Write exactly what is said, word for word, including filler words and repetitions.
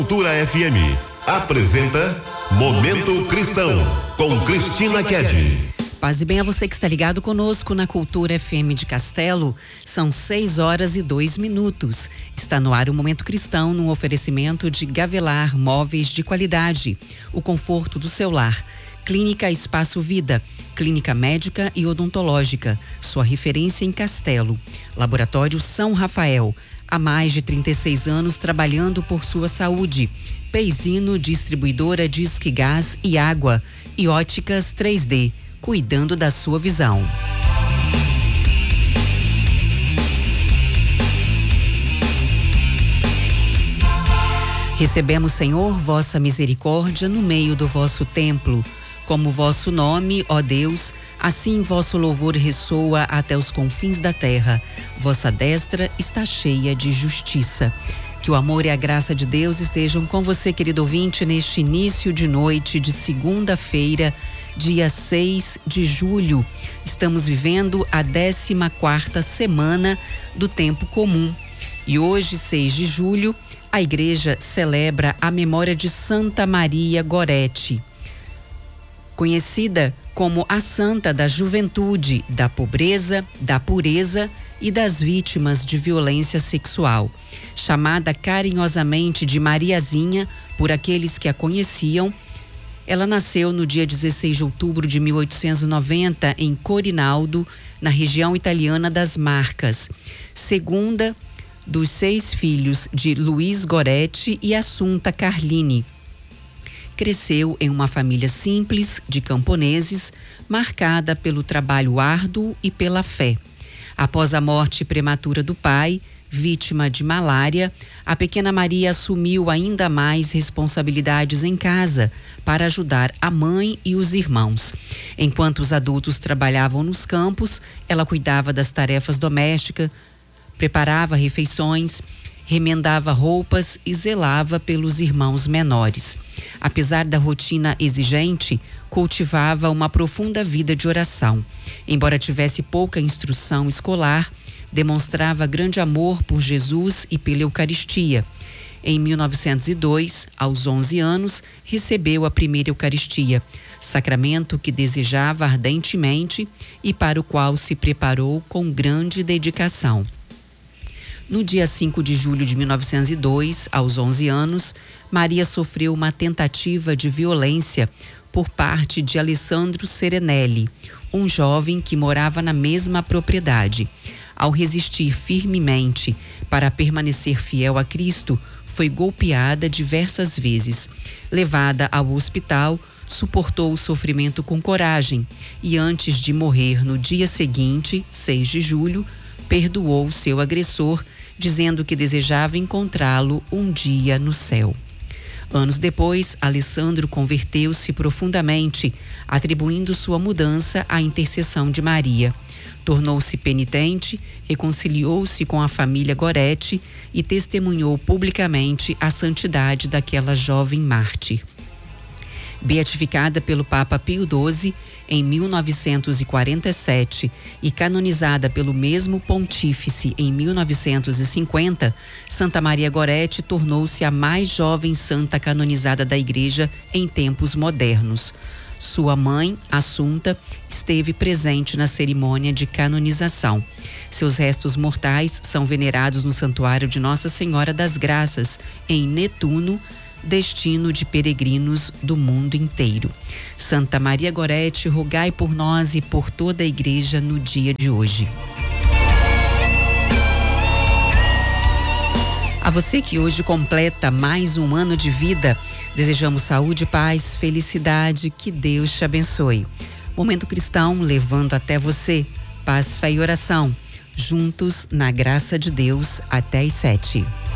Cultura F M apresenta Momento Cristão com Cristina Kedi. Paz e bem a você que está ligado conosco na Cultura F M de Castelo. São seis horas e dois minutos. Está no ar o Momento Cristão, num oferecimento de Gavelar Móveis de Qualidade. O conforto do seu lar. Clínica Espaço Vida, clínica médica e odontológica, sua referência em Castelo. Laboratório São Rafael, há mais de trinta e seis anos trabalhando por sua saúde. Peizino, distribuidora Disque Gás e Água. E Óticas três D, cuidando da sua visão. Recebemos, Senhor, vossa misericórdia no meio do vosso templo. Como vosso nome, ó Deus, assim vosso louvor ressoa até os confins da terra. Vossa destra está cheia de justiça. Que o amor e a graça de Deus estejam com você, querido ouvinte, neste início de noite de segunda-feira, dia seis de julho. Estamos vivendo a décima quarta semana do tempo comum. E hoje, seis de julho, a igreja celebra a memória de Santa Maria Goretti, conhecida como a santa da juventude, da pobreza, da pureza e das vítimas de violência sexual. Chamada carinhosamente de Mariazinha por aqueles que a conheciam, ela nasceu no dia dezesseis de outubro de mil oitocentos e noventa em Corinaldo, na região italiana das Marcas, segunda dos seis filhos de Luiz Goretti e Assunta Carlini. Cresceu em uma família simples de camponeses, marcada pelo trabalho árduo e pela fé. Após a morte prematura do pai, vítima de malária, a pequena Maria assumiu ainda mais responsabilidades em casa para ajudar a mãe e os irmãos. Enquanto os adultos trabalhavam nos campos, ela cuidava das tarefas domésticas, preparava refeições, remendava roupas e zelava pelos irmãos menores. Apesar da rotina exigente, cultivava uma profunda vida de oração. Embora tivesse pouca instrução escolar, demonstrava grande amor por Jesus e pela Eucaristia. Em mil novecentos e dois, aos onze anos, recebeu a primeira Eucaristia, sacramento que desejava ardentemente e para o qual se preparou com grande dedicação. No dia cinco de julho de mil novecentos e dois, aos onze anos, Maria sofreu uma tentativa de violência por parte de Alessandro Serenelli, um jovem que morava na mesma propriedade. Ao resistir firmemente para permanecer fiel a Cristo, foi golpeada diversas vezes. Levada ao hospital, suportou o sofrimento com coragem e, antes de morrer no dia seguinte, seis de julho, perdoou seu agressor, dizendo que desejava encontrá-lo um dia no céu. Anos depois, Alessandro converteu-se profundamente, atribuindo sua mudança à intercessão de Maria. Tornou-se penitente, reconciliou-se com a família Goretti e testemunhou publicamente a santidade daquela jovem mártir. Beatificada pelo Papa Pio doze em mil novecentos e quarenta e sete e canonizada pelo mesmo pontífice em mil novecentos e cinquenta, Santa Maria Goretti tornou-se a mais jovem santa canonizada da Igreja em tempos modernos. Sua mãe, Assunta, esteve presente na cerimônia de canonização. Seus restos mortais são venerados no Santuário de Nossa Senhora das Graças, em Netuno, destino de peregrinos do mundo inteiro. Santa Maria Goretti, rogai por nós e por toda a igreja no dia de hoje. A você que hoje completa mais um ano de vida, desejamos saúde, paz, felicidade, que Deus te abençoe. Momento Cristão levando até você paz, fé e oração, juntos na graça de Deus até às sete.